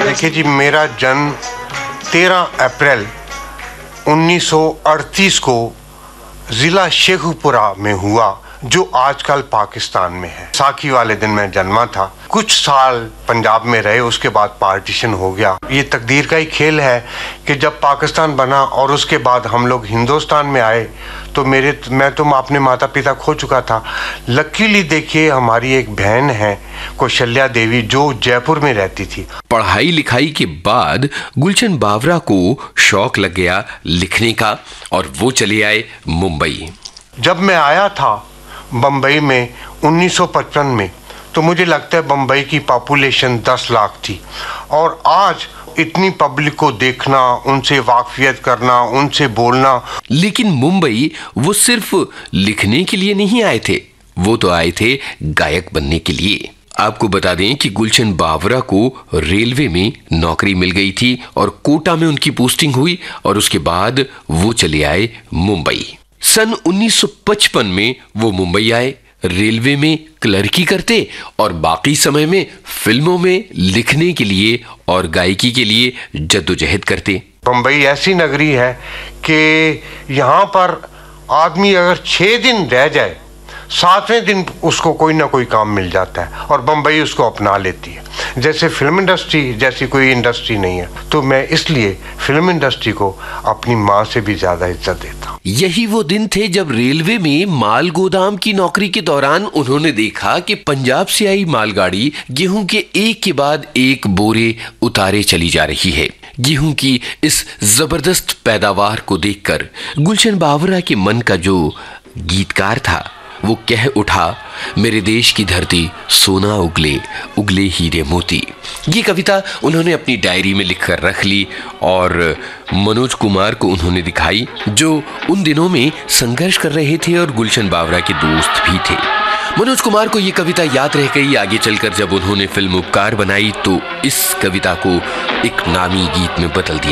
देखिए जी, मेरा जन्म 13 अप्रैल 1938 को ज़िला शेखुपुरा में हुआ, जो आजकल पाकिस्तान में है। साकी वाले दिन मैं जन्मा था। कुछ साल पंजाब में रहे, उसके बाद पार्टीशन हो गया। ये तकदीर का ही खेल है कि जब पाकिस्तान बना और उसके बाद हम लोग हिंदुस्तान में आए तो मैं तो अपने माता पिता खो चुका था। लकीली देखिए, हमारी एक बहन है कौशल्या देवी, जो जयपुर में रहती थी। पढ़ाई लिखाई के बाद गुलशन बावरा को शौक लग गया लिखने का और वो चले आए मुंबई। जब मैं आया था बम्बई में 1955 में, तो मुझे लगता है बम्बई की पॉपुलेशन 10 लाख थी, और आज इतनी पब्लिक को देखना, उनसे वाकफियत करना, उनसे बोलना। लेकिन मुंबई वो सिर्फ लिखने के लिए नहीं आए थे, वो तो आए थे गायक बनने के लिए। आपको बता दें कि गुलशन बावरा को रेलवे में नौकरी मिल गई थी और कोटा में उनकी पोस्टिंग हुई और उसके बाद वो चले आए मुंबई। सन 1955 में वो मुंबई आए, रेलवे में क्लर्की करते और बाकी समय में फिल्मों में लिखने के लिए और गायकी के लिए जद्दोजहद करते। बम्बई ऐसी नगरी है कि यहाँ पर आदमी अगर 6 दिन रह जाए, 7वें दिन उसको कोई ना कोई काम मिल जाता है और बम्बई उसको अपना लेती है। जैसे फिल्म इंडस्ट्री जैसी कोई इंडस्ट्री नहीं है, तो मैं इसलिए फिल्म इंडस्ट्री को अपनी माँ से भी ज्यादा इज्जत देता हूँ। यही वो दिन थे जब रेलवे में माल गोदाम की नौकरी के दौरान उन्होंने देखा कि पंजाब से आई मालगाड़ी गेहूं के एक के बाद एक बोरे उतारे चली जा रही है। गेहूं की इस जबरदस्त पैदावार को देखकर गुलशन बावरा के मन का जो गीतकार था वो कह उठा, मेरे देश की धरती सोना उगले उगले हीरे मोती। ये कविता उन्होंने अपनी डायरी में लिखकर रख ली और मनोज कुमार को उन्होंने दिखाई, जो उन दिनों में संघर्ष कर रहे थे और गुलशन बावरा के दोस्त भी थे। मनोज कुमार को ये कविता याद रह गई। आगे चलकर जब उन्होंने फिल्म उपकार बनाई तो इस कविता को एक नामी गीत में बदल दिया।